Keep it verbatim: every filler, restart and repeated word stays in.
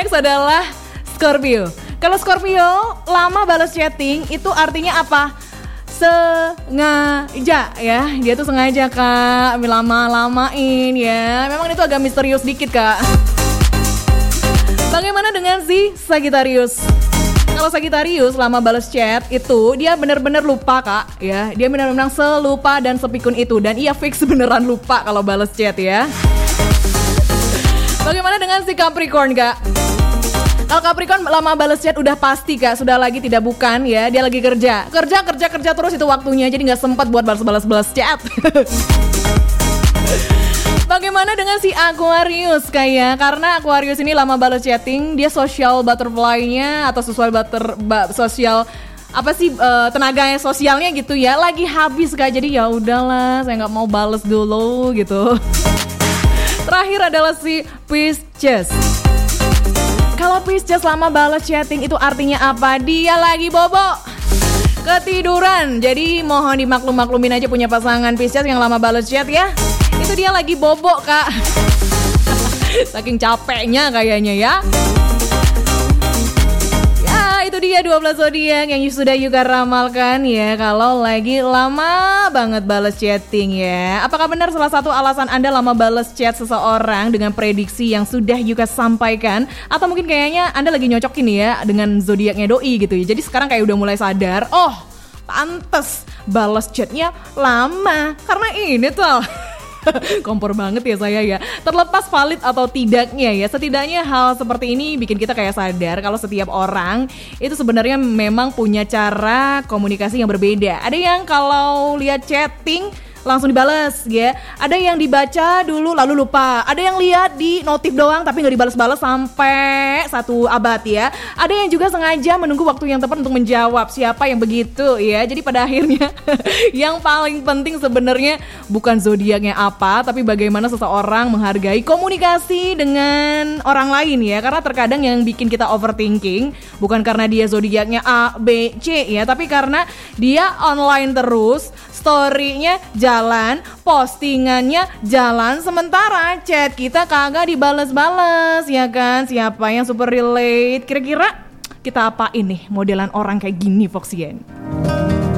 next adalah Scorpio. Kalau Scorpio lama balas chatting itu artinya apa? Sengaja ya. Dia tuh sengaja Kak lama-lamain ya. Memang itu agak misterius dikit Kak. Bagaimana dengan si Sagittarius? Kalau Sagittarius lama balas chat itu dia benar-benar lupa Kak ya. Dia benar-benar selupa dan sepikun itu. Dan ia fix beneran lupa kalau balas chat ya. Bagaimana dengan si Capricorn Kak? Kalau Capricorn lama balas chat udah pasti Kak. Sudah lagi tidak bukan ya. Dia lagi kerja Kerja, kerja, kerja terus itu waktunya. Jadi gak sempat buat balas-balas chat. Bagaimana dengan si Aquarius kayak? Karena Aquarius ini lama balas chatting, dia social butterfly-nya atau social butter ba, sosial apa sih uh, tenaganya sosialnya gitu ya, lagi habis Kak. Jadi ya udahlah, saya nggak mau balas dulu gitu. Terakhir adalah si Pisces. Kalau Pisces lama balas chatting itu artinya apa? Dia lagi bobo, ketiduran. Jadi mohon dimaklum-maklumin aja punya pasangan Pisces yang lama balas chat ya. Itu dia lagi bobo Kak. Saking capeknya kayaknya ya. Ya itu dia dua belas zodiak yang sudah Yuka ramalkan ya. Kalau lagi lama banget balas chatting ya. Apakah benar salah satu alasan Anda lama balas chat seseorang dengan prediksi yang sudah Yuka sampaikan? Atau mungkin kayaknya Anda lagi nyocokin ya dengan zodiaknya doi gitu ya. Jadi sekarang kayak udah mulai sadar, oh pantes balas chatnya lama karena ini tuh. Kompor banget ya saya ya. Terlepas valid atau tidaknya ya, setidaknya hal seperti ini bikin kita kayak sadar kalau setiap orang itu sebenarnya memang punya cara komunikasi yang berbeda. Ada yang kalau lihat chatting langsung dibales ya. Ada yang dibaca dulu lalu lupa. Ada yang lihat di notif doang tapi gak dibales-bales sampai satu abad ya. Ada yang juga sengaja menunggu waktu yang tepat untuk menjawab. Siapa yang begitu ya. Jadi pada akhirnya yang paling penting sebenarnya bukan zodiaknya apa, tapi bagaimana seseorang menghargai komunikasi dengan orang lain ya. Karena terkadang yang bikin kita overthinking bukan karena dia zodiaknya A, B, C ya, tapi karena dia online terus, story-nya jalan, postingannya jalan, sementara chat kita kagak dibales-bales ya kan. Siapa yang super relate? Kira-kira kita apain nih modelan orang kayak gini Foxien?